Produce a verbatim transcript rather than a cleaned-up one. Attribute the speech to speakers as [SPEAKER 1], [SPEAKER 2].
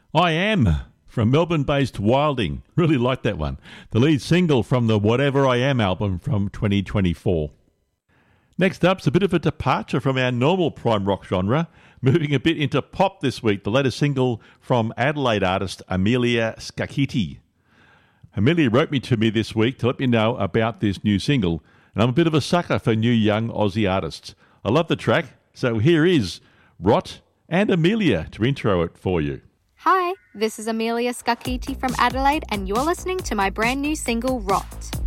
[SPEAKER 1] I Am from Melbourne-based Wilding. Really like that one. The lead single from the Whatever I Am album from twenty twenty-four. Next up's a bit of a departure from our normal prime rock genre, moving a bit into pop this week, the latest single from Adelaide artist Amelia Skakiti. Amelia wrote me to me this week to let me know about this new single, and I'm a bit of a sucker for new young Aussie artists. I love the track, so here is Rot and Amelia to intro it for you.
[SPEAKER 2] Hi, this is Amelia Skakiti from Adelaide, and you're listening to my brand new single, Rot.